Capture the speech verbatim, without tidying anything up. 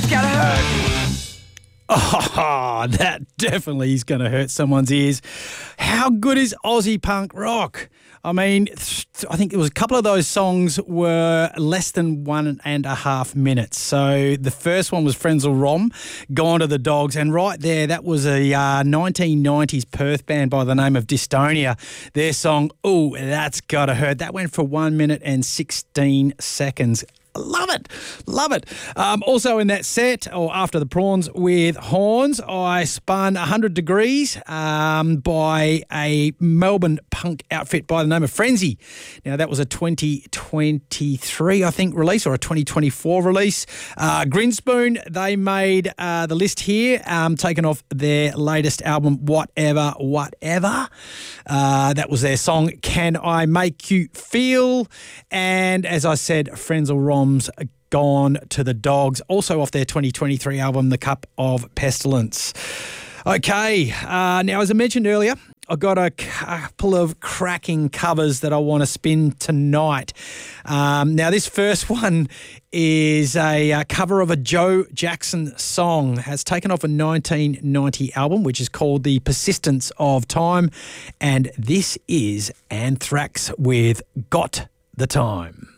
Gotta Hurt. Oh, that definitely is going to hurt someone's ears. How good is Aussie punk rock? I mean, th- I think it was a couple of those songs were less than one and a half minutes. So the first one was Frenzal Rhomb, Gone to the Dogs. And right there, that was a uh, nineteen nineties Perth band by the name of Dystonia. Their song, Ooh, That's Gotta Hurt. That went for one minute and sixteen seconds. Love it. Love it. Um, also in that set, or after the prawns with horns, I spun one hundred degrees um, by a Melbourne punk outfit by the name of Frenzy. Now, that was a twenty twenty-three, I think, release, or a twenty twenty-four release. Uh, Grinspoon, they made uh, the list here, um, taken off their latest album, Whatever, Whatever. Uh, that was their song, Can I Make You Feel? And as I said, Frenzal Rhomb, Gone to the Dogs, also off their twenty twenty-three album, The Cup of Pestilence. Okay, uh, now as I mentioned earlier, I've got a couple of cracking covers that I want to spin tonight. Um, now this first one is a, a cover of a Joe Jackson song. It's taken off a nineteen ninety album, which is called The Persistence of Time. And this is Anthrax with Got the Time.